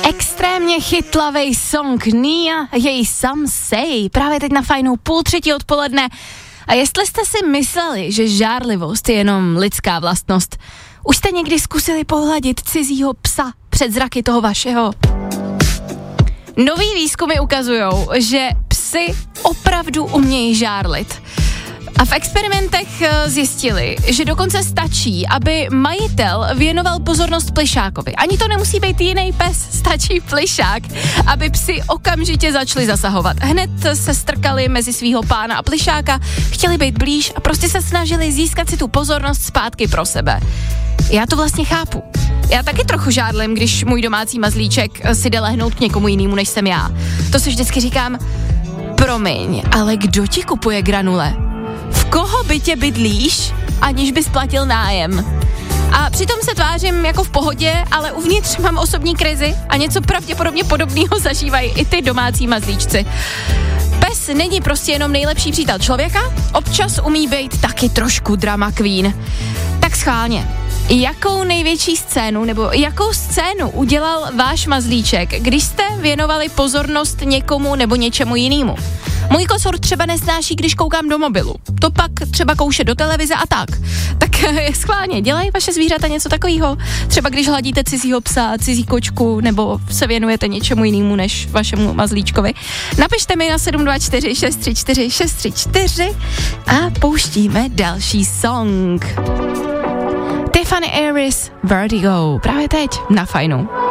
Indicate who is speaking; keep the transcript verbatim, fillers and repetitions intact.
Speaker 1: Extrémně chytlavej song Nia, její Some Say, právě teď na Fajnou půl třetí odpoledne. A jestli jste si mysleli, že žárlivost je jenom lidská vlastnost, už jste někdy zkusili pohladit cizího psa před zraky toho vašeho? Nový výzkumy ukazujou, že psy opravdu umějí žárlit. A v experimentech zjistili, že dokonce stačí, aby majitel věnoval pozornost plišákovi. Ani to nemusí být jiný pes, stačí plišák, aby psi okamžitě začali zasahovat. Hned se strkali mezi svýho pána a plišáka, chtěli být blíž a prostě se snažili získat si tu pozornost zpátky pro sebe. Já to vlastně chápu. Já taky trochu žádlím, když můj domácí mazlíček si jde lehnout k někomu jinému, než jsem já. To si vždycky říkám, promiň, ale kdo ti kupuje granule? V koho bytě bydlíš, aniž bys platil nájem? A přitom se tvářím jako v pohodě, ale uvnitř mám osobní krizi a něco pravděpodobně podobného zažívají i ty domácí mazlíčci. Pes není prostě jenom nejlepší přítel člověka, občas umí být taky trošku drama queen. Tak schválně, jakou největší scénu nebo jakou scénu udělal váš mazlíček, když jste věnovali pozornost někomu nebo něčemu jinému? Můj kocour třeba nesnáší, když koukám do mobilu. To pak třeba kouše do televize a tak. Tak schválně, dělají vaše zvířata něco takového? Třeba když hladíte cizího psa, cizí kočku, nebo se věnujete něčemu jinému než vašemu mazlíčkovi. Napište mi na sedm dva čtyři šest tři čtyři šest tři čtyři a pouštíme další song. Tiffany Aries, Vertigo, právě teď na Fajnu.